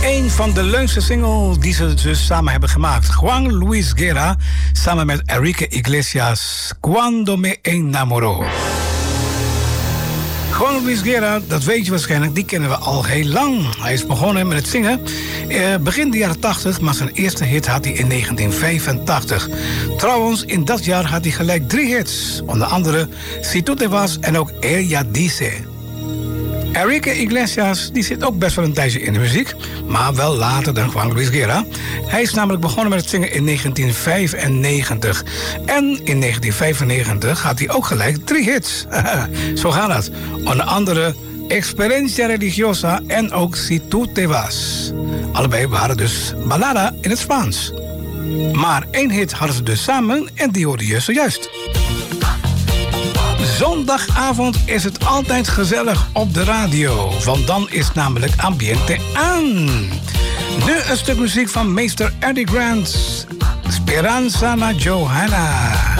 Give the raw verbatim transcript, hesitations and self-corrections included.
Een van de leukste singles die ze dus samen hebben gemaakt. Juan Luis Guerra samen met Enrique Iglesias. Cuando me enamoró. Juan Luis Guerra, dat weet je waarschijnlijk, die kennen we al heel lang. Hij is begonnen met het zingen eh, begin de jaren tachtig, maar zijn eerste hit had hij in negentien vijfentachtig. Trouwens, in dat jaar had hij gelijk drie hits. Onder andere Si tú te vas en ook Ella dice. Enrique Iglesias die zit ook best wel een tijdje in de muziek, maar wel later dan Juan Luis Guerra. Hij is namelijk begonnen met het zingen in negentien vijfennegentig. En in negentien vijfennegentig had hij ook gelijk drie hits. Zo gaat dat. Onder andere Experiencia Religiosa en ook Si tú te vas. Allebei waren dus ballada in het Spaans. Maar één hit hadden ze dus samen en die hoorde je zojuist. Zondagavond is het altijd gezellig op de radio, want dan is namelijk Ambiente aan. Nu een stuk muziek van meester Eddie Grant. Speranza na Johanna.